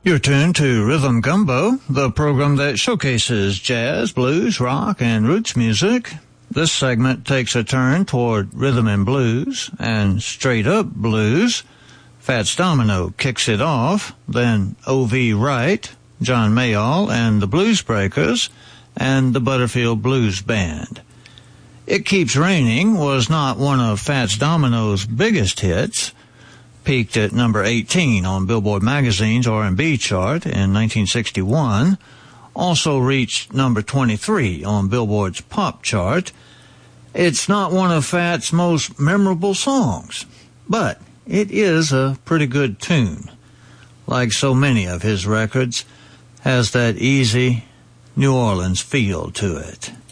You're tuned to Rhythm Gumbo, the program that showcases jazz, blues, rock, and roots music. This segment takes a turn toward rhythm and blues and straight-up blues. Fats Domino kicks it off, then O.V. Wright, John Mayall and the Blues Breakers, and the Butterfield Blues Band. It Keeps Raining was not one of Fats Domino's biggest hits. Peaked at number 18 on Billboard Magazine's R&B chart in 1961, also reached number 23 on Billboard's pop chart. It's not one of Fat's most memorable songs, but it is a pretty good tune. Like so many of his records, has that easy New Orleans feel to it.